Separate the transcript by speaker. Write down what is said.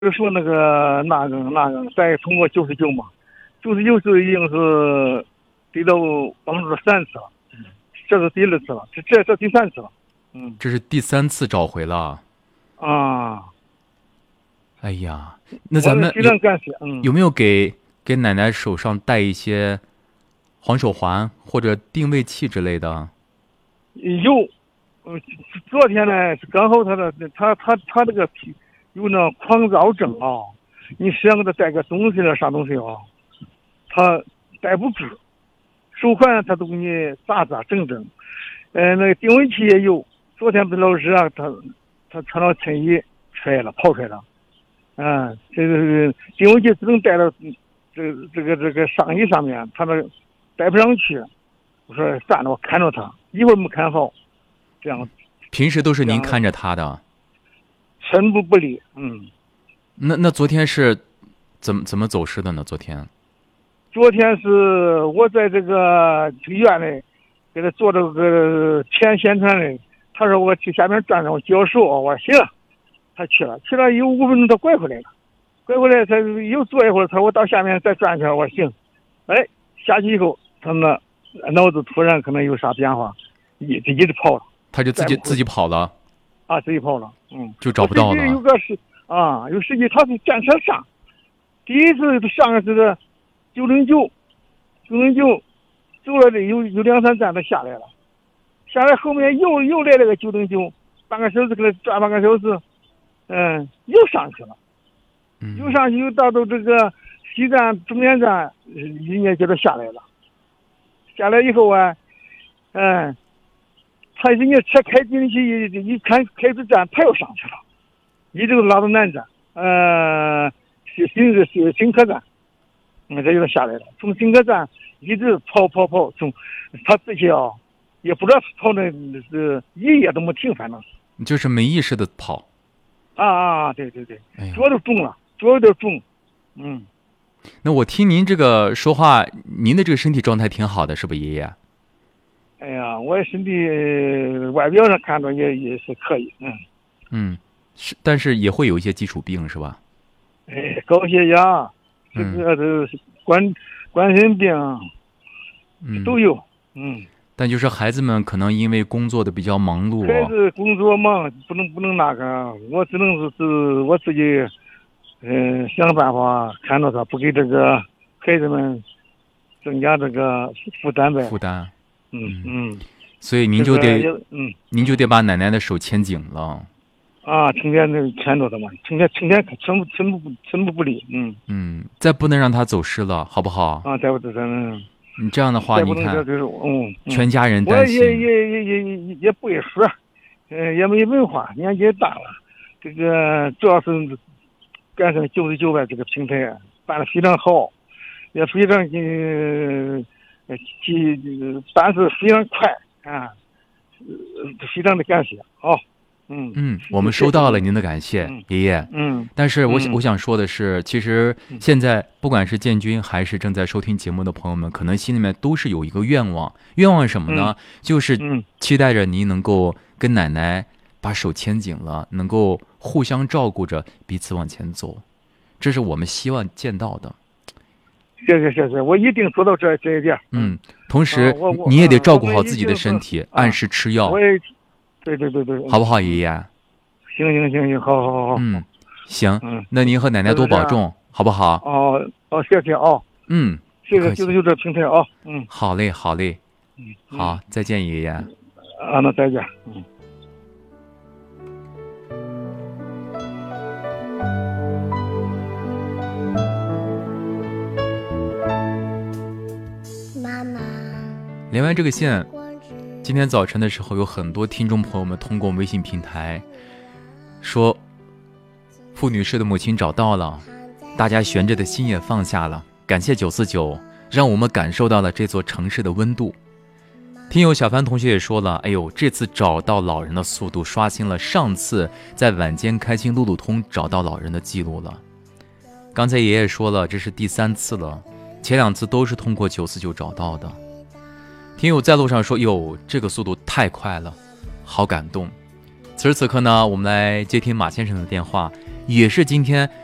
Speaker 1: 就说再通过99嘛，99次已经是得到帮助了3次了，这是第2次了，这第3次了。
Speaker 2: 这是第3次找回了
Speaker 1: 啊！
Speaker 2: 哎呀，那咱们
Speaker 1: 非常感谢。
Speaker 2: 有没有给奶奶手上戴一些黄手环或者定位器之类的？
Speaker 1: 有，昨天呢刚好他这个有那狂躁症啊，你想给他带个东西了啥东西啊，他带不住，手环他都给你咋整。那个定位器也有，昨天不是老师啊，他穿了衬衣跑出来了。这个定位器只能带到这个上衣上面，他那带不上去。我说算了，我看着他，一会儿没看好，这样。
Speaker 2: 平时都是您看着他的？
Speaker 1: 寸步不离。
Speaker 2: 那昨天是怎么走失的呢？昨天
Speaker 1: 是我在这个医院里给他做这个前宣传的，他说我去下面转转，我教授，我说行，他去了有5分钟他拐回来他又坐一会儿，他说我到下面再转圈，我说行。下去以后他那脑子突然可能有啥变化，一直跑了，
Speaker 2: 他就自己跑了
Speaker 1: 自己跑了。
Speaker 2: 就找不到了。
Speaker 1: 有时间他是战车上，第一次上的是个909，走了有2-3站他下来了，下来后面又来了个909，半个小时给他转半个小时，又上去了，又到这个西站终点站，人家叫他下来了，下来以后啊，他人家车开进去一看开始站，他又上去了，一直拉到南站，新客站，这就下来了。从新客站一直跑，从他自己也不知道跑的是一夜都没停，反正
Speaker 2: 就是没意识的跑。
Speaker 1: 对，脚都肿了，脚有点肿。
Speaker 2: 那我听您这个说话，您的这个身体状态挺好的，是不爷爷？
Speaker 1: 哎呀，我身体外表上看着也是可以。
Speaker 2: 是，但是也会有一些基础病，是吧？
Speaker 1: 高血压，这冠心病，都有。
Speaker 2: 但就是孩子们可能因为工作的比较忙碌，
Speaker 1: 孩子工作忙，不能那个，我只能是我自己，想办法看到他，不给这个孩子们增加这个负担呗。
Speaker 2: 所以您就得把奶奶的手牵紧了。
Speaker 1: 成天牵着他嘛，成天寸步不离。
Speaker 2: 再不能让他走失了，好不好？
Speaker 1: 再不走失。
Speaker 2: 你这样的话，你看，全家人担心。
Speaker 1: 我也不会说，也没文化，年纪也大了。这个主要是赶上99吧，这个平台办得非常好，也非常办事非常快非常的感谢。
Speaker 2: 我们收到了您的感谢，爷爷。但是我想说的是，其实现在不管是建军还是正在收听节目的朋友们，可能心里面都是有一个愿望是什么呢？就是期待着您能够跟奶奶把手牵紧了，能够互相照顾着彼此往前走，这是我们希望见到的。
Speaker 1: 谢，我一定做到这一点。
Speaker 2: 同时你也得照顾好自己的身体，按时吃药。
Speaker 1: 对，
Speaker 2: 好不好，爷爷？
Speaker 1: 行，好。
Speaker 2: 行，那您和奶奶多保重，好不好？
Speaker 1: 谢谢啊。谢谢，就这平台啊。
Speaker 2: 好嘞。好，再见，爷爷。
Speaker 1: 那再见。
Speaker 3: 妈妈，
Speaker 2: 连完这个线。今天早晨的时候，有很多听众朋友们通过微信平台说，傅女士的母亲找到了，大家悬着的心也放下了，感谢949，让我们感受到了这座城市的温度。听友小凡同学也说了，这次找到老人的速度刷新了上次在晚间开心路路通找到老人的记录了。刚才爷爷说了，这是第3次了，前2次都是通过949找到的。听友在路上说，这个速度太快了，好感动。此时此刻呢，我们来接听马先生的电话，也是今天